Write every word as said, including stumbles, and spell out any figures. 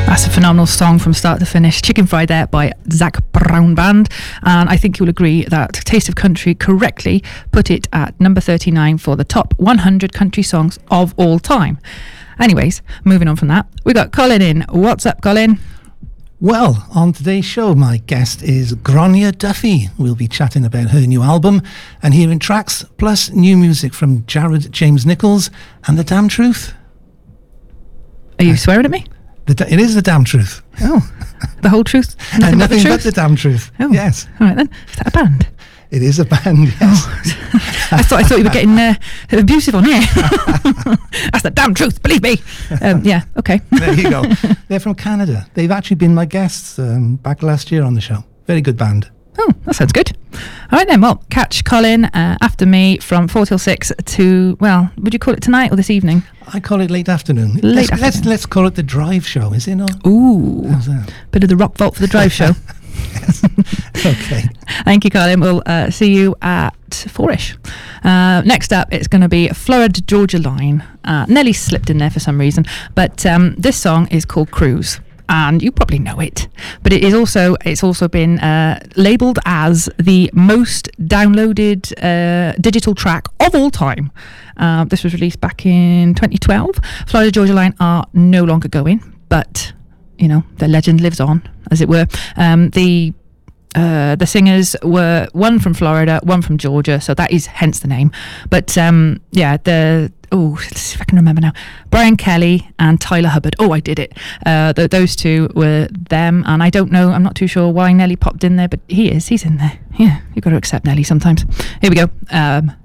That's a phenomenal song from start to finish. Chicken Fried there by Zac Brown Band. And I think you'll agree that Taste of Country correctly put it at number thirty-nine for the top one hundred country songs of all time. Anyways, moving on from that, we got Colin in. What's up, Colin? Well, on today's show, my guest is Gráinne Duffy. We'll be chatting about her new album and hearing tracks, plus new music from Jared James Nichols and The Damn Truth. Are you uh, swearing at me? The, it is the damn truth. Oh, the whole truth? Nothing, and but, nothing the but the damn truth. Oh, yes. All right then. Is that a band? It is a band, yes. Oh. I thought I thought you were getting uh, abusive on here. That's the damn truth, believe me. Um, yeah, okay. There you go. They're from Canada. They've actually been my guests um, back last year on the show. Very good band. Oh, that sounds good. All right then, well, catch Colin uh, after me from four till six to, well, would you call it tonight or this evening? I call it late afternoon. Late let's, afternoon. Let's, let's call it the drive show, is it not? Ooh, how's that? Bit of the rock vault for the drive show. Yes. Okay. Thank you, Colin. We'll uh, see you at four-ish. Uh, next up, it's going to be Florida Georgia Line. Uh, Nelly slipped in there for some reason, but um, this song is called Cruise. And you probably know it, but it is also it's also been uh, labelled as the most downloaded uh, digital track of all time. Uh, this was released back in twenty twelve. Florida Georgia Line are no longer going, but you know their legend lives on, as it were. Um, the Uh, the singers were one from Florida, one from Georgia, so that is hence the name. But um, yeah, the oh, let's see if I can remember now. Brian Kelly and Tyler Hubbard. Oh, I did it. Uh, th- those two were them, and I don't know. I'm not too sure why Nelly popped in there, but he is. He's in there. Yeah, you've got to accept Nelly sometimes. Here we go. Um,